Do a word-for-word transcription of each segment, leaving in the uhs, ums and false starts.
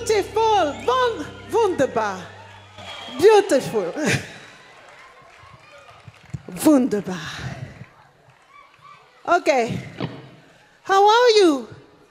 Beautiful. Wun wunderbar. Beautiful. Wunderbar. Okay. How are you?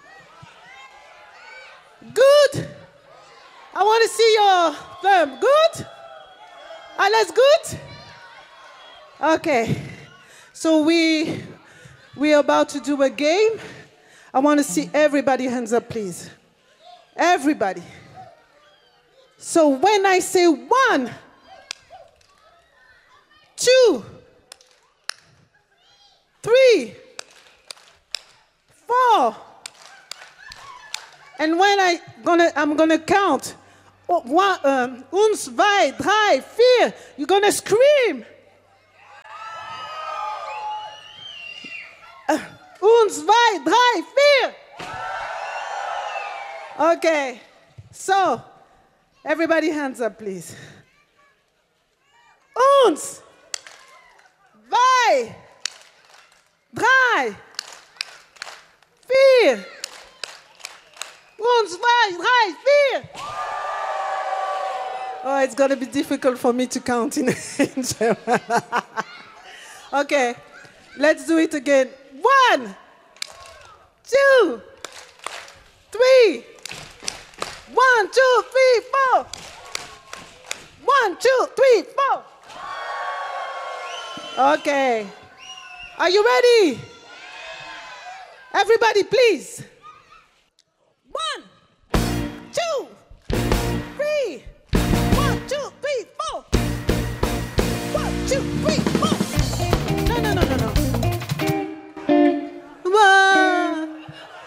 Good? I want to see your firm. Good? Alles good? Okay. So we we're about to do a game. I want to see everybody hands up, please. Everybody. So when I say one, two, three, four, and when I gonna I'm gonna count oh, one, um, uns, zwei, drei, vier, you're gonna scream. Uh, uns, zwei, drei, vier. Okay, so everybody hands up, please. Uns, zwei, drei, vier. Uns, zwei, drei, vier. Oh, it's going to be difficult for me to count in, in German. Okay, let's do it again. One, two, three. One, two, three, four. One, two, three, four. Okay. Are you ready? Everybody, please. One, two, three. One, two, three, four. One, two, three, four. No, no, no, no, no. One.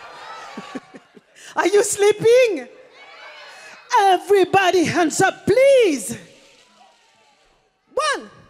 Are you sleeping? Everybody, hands up, please. One.